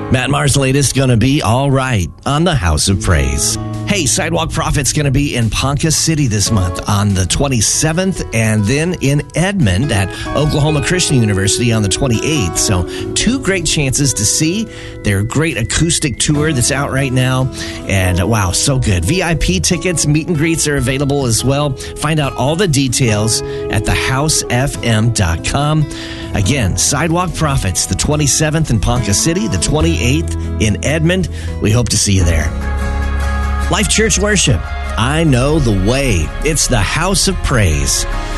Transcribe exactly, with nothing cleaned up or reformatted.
Matt Maher's latest going to be all right on the House of Praise. Hey, Sidewalk Prophet's going to be in Ponca City this month on the twenty-seventh, and then in Edmond at Oklahoma Christian University on the twenty-eighth. So two great chances to see their great acoustic tour that's out right now. And uh, wow, so good. V I P tickets, meet and greets are available as well. Find out all the details at the house f m dot com. Again, Sidewalk Prophets, the twenty-seventh in Ponca City, the twenty-eighth in Edmond. We hope to see you there. Life Church Worship, I know the way. It's the House of Praise.